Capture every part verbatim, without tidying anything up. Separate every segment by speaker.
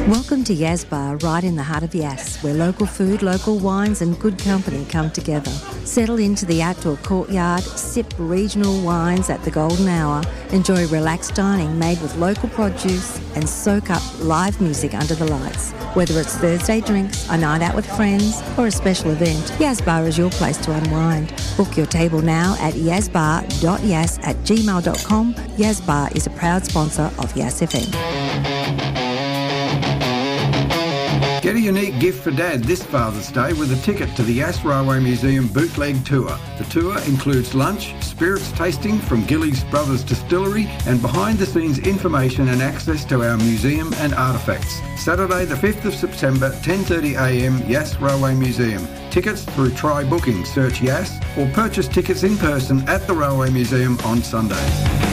Speaker 1: Welcome to Yas Bar, right in the heart of Yas, where local food, local wines and good company come together. Settle into the outdoor courtyard, sip regional wines at the golden hour, enjoy relaxed dining made with local produce and soak up live music under the lights. Whether it's Thursday drinks, a night out with friends or a special event, Yas Bar is your place to unwind. Book your table now at yazbar dot yas at gmail dot com. Yas Bar is a proud sponsor of Yas F M.
Speaker 2: Get a unique gift for Dad this Father's Day with a ticket to the Yass Railway Museum Bootleg Tour. The tour includes lunch, spirits tasting from Gillies Brothers Distillery and behind-the-scenes information and access to our museum and artefacts. Saturday the fifth of September, ten thirty a m, Yass Railway Museum. Tickets through Try Booking, search Yass, or purchase tickets in person at the Railway Museum on Sundays.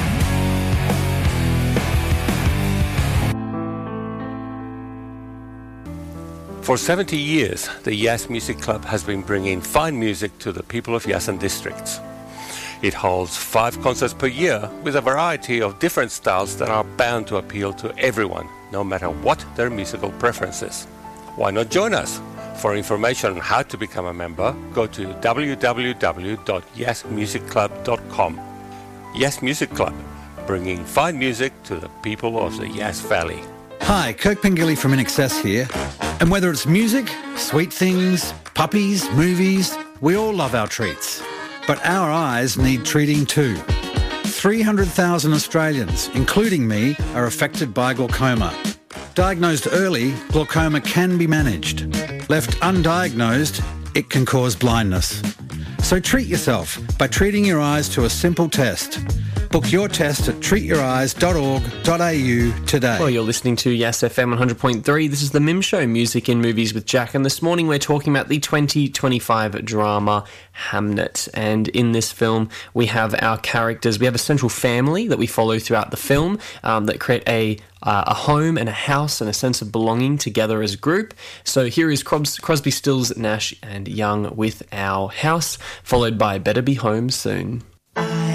Speaker 3: For seventy years, the Yass Music Club has been bringing fine music to the people of Yass and districts. It holds five concerts per year with a variety of different styles that are bound to appeal to everyone, no matter what their musical preferences. Why not join us? For information on how to become a member, go to w w w dot yass music club dot com. Yass Music Club, bringing fine music to the people of the Yass Valley.
Speaker 4: Hi, Kirk Pengilly from In Excess here. And whether it's music, sweet things, puppies, movies, we all love our treats. But our eyes need treating too. three hundred thousand Australians, including me, are affected by glaucoma. Diagnosed early, glaucoma can be managed. Left undiagnosed, it can cause blindness. So treat yourself by treating your eyes to a simple test. Book your test at treat your eyes dot org dot a u today.
Speaker 5: Well, you're listening to Yass F M one hundred point three. This is the Mim Show, Music in Movies with Jack. And this morning we're talking about the twenty twenty-five drama Hamnet. And in this film, we have our characters. We have a central family that we follow throughout the film um, that create a Uh, a home and a house and a sense of belonging together as a group. So here is Crosby, Crosby, Stills, Nash and Young with Our House, followed by Better Be Home Soon.